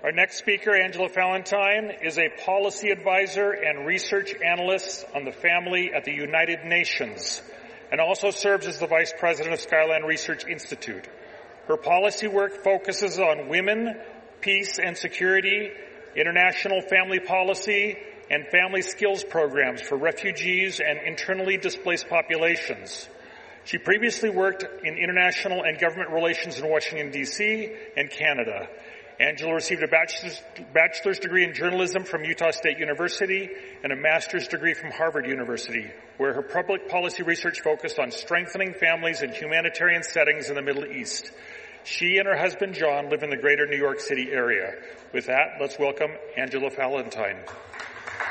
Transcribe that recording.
Our next speaker, Angela Valentine, is a policy advisor and research analyst on the family at the United Nations and also serves as the vice president of Skyline Research Institute. Her policy work focuses on women, peace and security, international family policy, and family skills programs for refugees and internally displaced populations. She previously worked in international and government relations in Washington, D.C. and Canada. Angela received a bachelor's degree in journalism from Utah State University and a master's degree from Harvard University, where her public policy research focused on strengthening families in humanitarian settings in the Middle East. She and her husband, John, live in the greater New York City area. With that, let's welcome Angela Valentine.